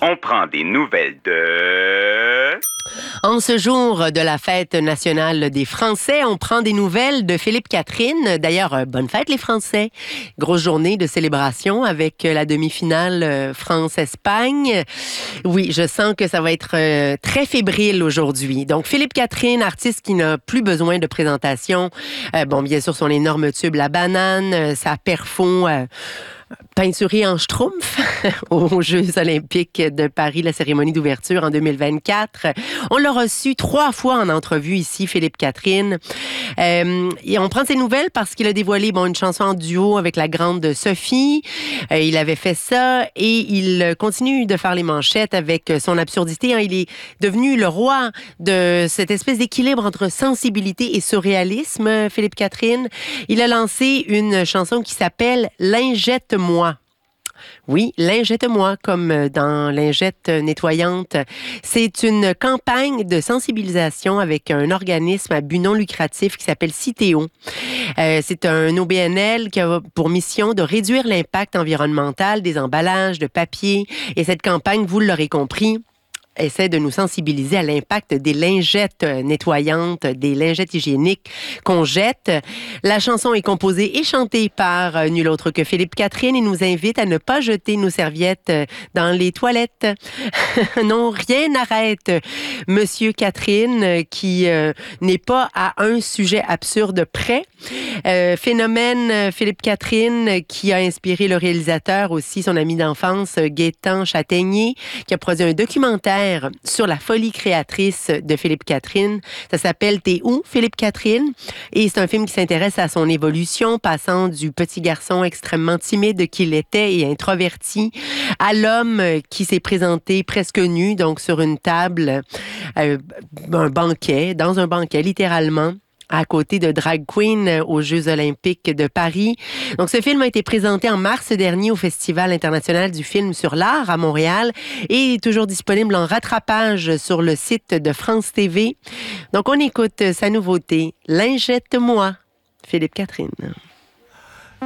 On prend des nouvelles de... En ce jour de la fête nationale des Français, on prend des nouvelles de Philippe Catherine. D'ailleurs, bonne fête les Français. Grosse journée de célébration avec la demi-finale France-Espagne. Oui, je sens que ça va être très fébrile aujourd'hui. Donc, Philippe Catherine, artiste qui n'a plus besoin de présentation. Bon, bien sûr, son énorme tube La Banane, sa perfon... peinturé en schtroumpf aux Jeux olympiques de Paris, la cérémonie d'ouverture en 2024. On l'a reçu 3 fois en entrevue ici, Philippe Catherine. Et on prend ses nouvelles parce qu'il a dévoilé une chanson en duo avec la grande Sophie. Il avait fait ça et il continue de faire les manchettes avec son absurdité. Il est devenu le roi de cette espèce d'équilibre entre sensibilité et surréalisme, Philippe Catherine. Il a lancé une chanson qui s'appelle « Lingette-moi ». Oui, lingette-moi, comme dans lingette nettoyante. C'est une campagne de sensibilisation avec un organisme à but non lucratif qui s'appelle Citeo. C'est un OBNL qui a pour mission de réduire l'impact environnemental des emballages de papier. Et cette campagne, vous l'aurez compris, essaie de nous sensibiliser à l'impact des lingettes nettoyantes, des lingettes hygiéniques qu'on jette. La chanson est composée et chantée par nul autre que Philippe Catherine et nous invite à ne pas jeter nos serviettes dans les toilettes. Non, rien n'arrête Monsieur Catherine qui n'est pas à un sujet absurde près. Phénomène Philippe Catherine qui a inspiré le réalisateur aussi, son ami d'enfance Gaétan Châtaignier, qui a produit un documentaire sur la folie créatrice de Philippe Catherine. Ça s'appelle « T'es où, Philippe Catherine ?» Et c'est un film qui s'intéresse à son évolution, passant du petit garçon extrêmement timide qu'il était et introverti à l'homme qui s'est présenté presque nu, donc sur une table, dans un banquet littéralement, à côté de drag queen aux Jeux olympiques de Paris. Donc, ce film a été présenté en mars dernier au Festival international du film sur l'art à Montréal et est toujours disponible en rattrapage sur le site de France TV. Donc, on écoute sa nouveauté, « Lingette-moi », Philippe Catherine.